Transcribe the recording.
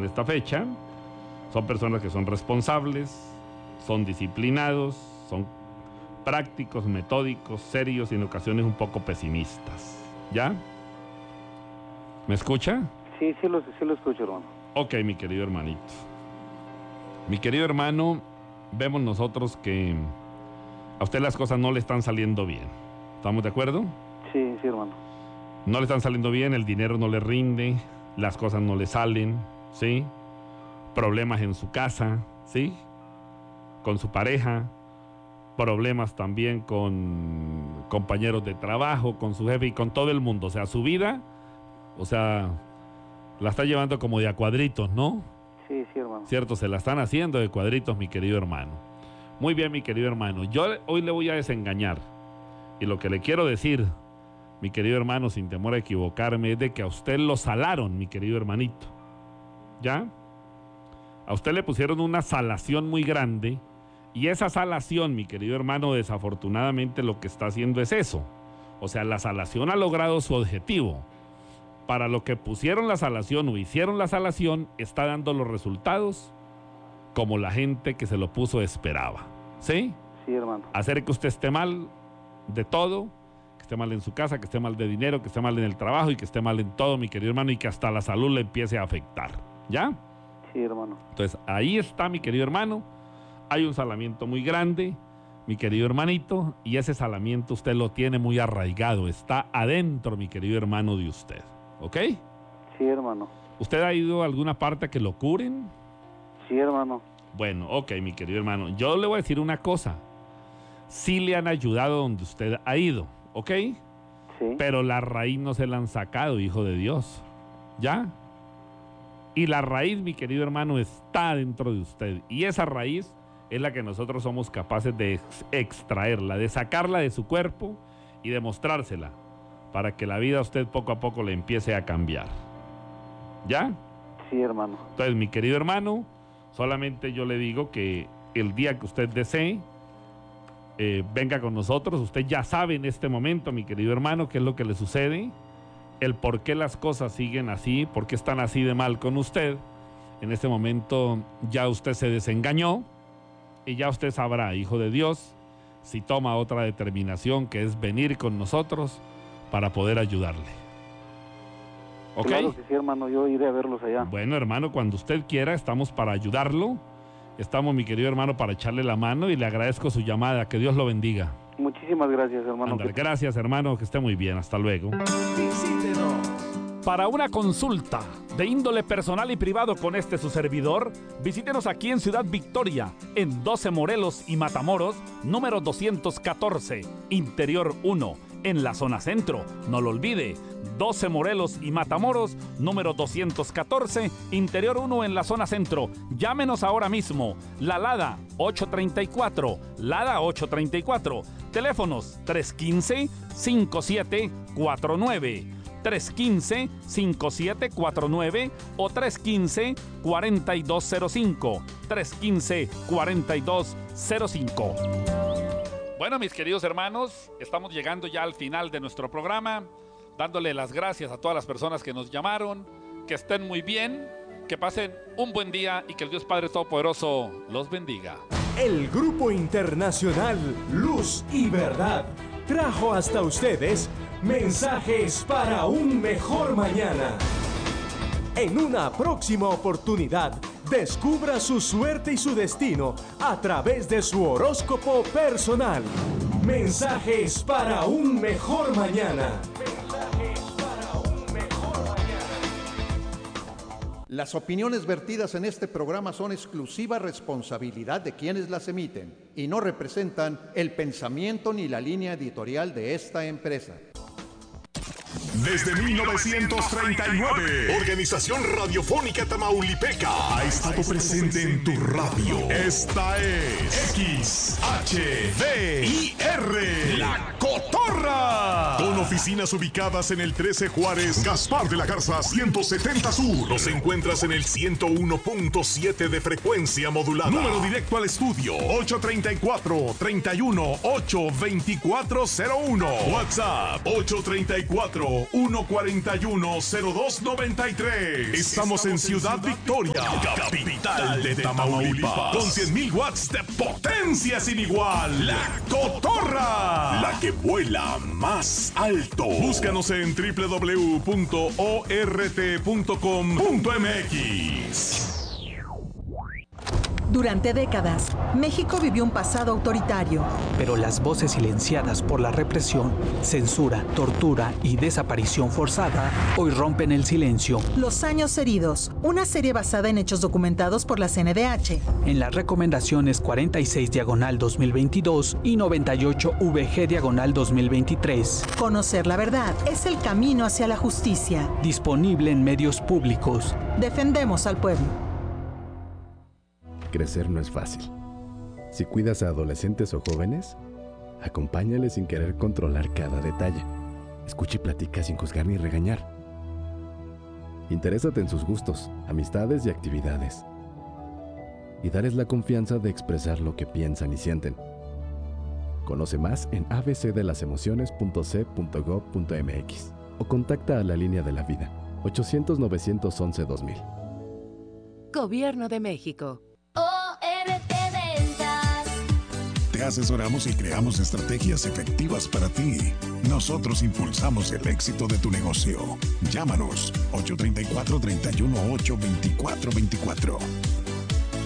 esta fecha. Son personas que son responsables, son disciplinados, son prácticos, metódicos, serios y en ocasiones un poco pesimistas. ¿Ya? ¿Me escucha? Sí lo escucho, hermano. Ok, mi querido hermanito. Mi querido hermano, vemos nosotros que a usted las cosas no le están saliendo bien. ¿Estamos de acuerdo? Sí, hermano. No le están saliendo bien, el dinero no le rinde, las cosas no le salen, ¿sí? Problemas en su casa, ¿sí? Con su pareja, problemas también con compañeros de trabajo, con su jefe y con todo el mundo. O sea, su vida, la está llevando como de a cuadritos, ¿no? Sí, hermano. Cierto, se la están haciendo de cuadritos, mi querido hermano. Muy bien, mi querido hermano. Yo hoy le voy a desengañar. Y lo que le quiero decir, mi querido hermano, sin temor a equivocarme, es de que a usted lo salaron, mi querido hermanito. ¿Ya? A usted le pusieron una salación muy grande. Y esa salación, mi querido hermano, desafortunadamente lo que está haciendo es eso. O sea, la salación ha logrado su objetivo. Para lo que pusieron la salación o hicieron la salación, está dando los resultados como la gente que se lo puso esperaba. ¿Sí? Sí, hermano. Hacer que usted esté mal de todo, que esté mal en su casa, que esté mal de dinero, que esté mal en el trabajo y que esté mal en todo, mi querido hermano, y que hasta la salud le empiece a afectar. ¿Ya? Sí, hermano. Entonces, ahí está, mi querido hermano. Hay un salamiento muy grande, mi querido hermanito, y ese salamiento usted lo tiene muy arraigado, está adentro, mi querido hermano, de usted. ¿Ok? Sí, hermano. ¿Usted ha ido a alguna parte a que lo curen? Sí, hermano. Bueno, ok, mi querido hermano. Yo le voy a decir una cosa. Sí le han ayudado donde usted ha ido, ¿ok? Sí. Pero la raíz no se la han sacado, hijo de Dios. ¿Ya? Y la raíz, mi querido hermano, está dentro de usted. Y esa raíz es la que nosotros somos capaces de extraerla, de sacarla de su cuerpo y de mostrársela, para que la vida a usted poco a poco le empiece a cambiar. ¿Ya? Sí, hermano. Entonces, mi querido hermano, solamente yo le digo que el día que usted desee, venga con nosotros. Usted ya sabe en este momento, mi querido hermano, qué es lo que le sucede, el por qué las cosas siguen así, por qué están así de mal con usted. En este momento ya usted se desengañó y ya usted sabrá, hijo de Dios, si toma otra determinación, que es venir con nosotros para poder ayudarle. ¿Ok? Claro que sí, hermano, yo iré a verlos allá. Bueno, hermano, cuando usted quiera, estamos para ayudarlo. Estamos, mi querido hermano, para echarle la mano y le agradezco su llamada. Que Dios lo bendiga. Muchísimas gracias, hermano. Andale, gracias, hermano, que esté muy bien. Hasta luego. Visítenos. Para una consulta de índole personal y privado con su servidor, visítenos aquí en Ciudad Victoria, en 12 Morelos y Matamoros, número 214, Interior 1, en la zona centro. No lo olvide, 12 Morelos y Matamoros, número 214, Interior 1 en la zona centro. Llámenos ahora mismo. La Lada 834, Lada 834. Teléfonos 315-5749. 315-5749 o 315-4205. 315-4205. Bueno, mis queridos hermanos, estamos llegando ya al final de nuestro programa, dándole las gracias a todas las personas que nos llamaron. Que estén muy bien, que pasen un buen día y que el Dios Padre Todopoderoso los bendiga. El Grupo Internacional Luz y Verdad trajo hasta ustedes mensajes para un mejor mañana. En una próxima oportunidad, descubra su suerte y su destino a través de su horóscopo personal. Mensajes para un mejor mañana. Las opiniones vertidas en este programa son exclusiva responsabilidad de quienes las emiten y no representan el pensamiento ni la línea editorial de esta empresa. Desde 1939, Organización Radiofónica Tamaulipeca ha estado presente en tu radio. Esta es XHDIR, La Cotorra. Con oficinas ubicadas en el 13 Juárez, Gaspar de la Garza 170 Sur. Nos encuentras en el 101.7 de frecuencia modulada. Número directo al estudio 834-31-82401. WhatsApp 834 141-0293. Estamos en Ciudad Victoria, capital de Tamaulipas, con 100,000 watts de potencia sin igual. La Cotorra, la que vuela más alto. Búscanos en www.ort.com.mx. Durante décadas, México vivió un pasado autoritario. Pero las voces silenciadas por la represión, censura, tortura y desaparición forzada hoy rompen el silencio. Los años heridos, una serie basada en hechos documentados por la CNDH. En las recomendaciones 46/2022 y 98/VG/2023. Conocer la verdad es el camino hacia la justicia. Disponible en medios públicos. Defendemos al pueblo. Crecer no es fácil. Si cuidas a adolescentes o jóvenes, acompáñales sin querer controlar cada detalle. Escucha y platica sin juzgar ni regañar. Interésate en sus gustos, amistades y actividades. Y darles la confianza de expresar lo que piensan y sienten. Conoce más en abcdelasemociones.c.gov.mx o contacta a la Línea de la Vida, 800-911-2000. Gobierno de México. ORT Ventas. Te asesoramos y creamos estrategias efectivas para ti. Nosotros impulsamos el éxito de tu negocio. Llámanos 834-318-2424.